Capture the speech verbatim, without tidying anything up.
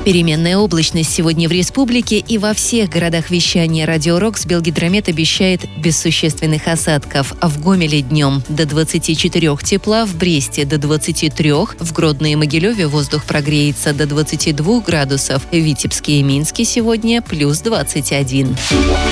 Переменная облачность сегодня в республике и во всех городах вещания «Радио Рокс». Белгидромет обещает без существенных осадков. В Гомеле днем до двадцати четырёх тепла, в Бресте до двадцати трёх, в Гродно и Могилеве воздух прогреется до двадцати двух градусов, в Витебске и Минске сегодня плюс двадцать один.